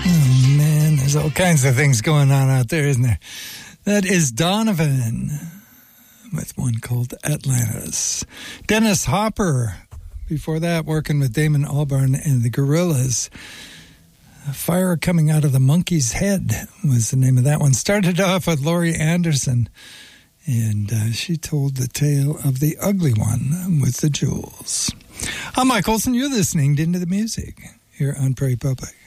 Oh, man, there's all kinds of things going on out there, isn't there? That is Donovan with one called Atlantis. Dennis Hopper, before that, working with Damon Albarn and the Gorillaz. Fire Coming Out of the Monkey's Head was the name of that one. Started off with Laurie Anderson, and she told the tale of the ugly one with the jewels. I'm Mike Olson. You're listening to Into the Music here on Prairie Public.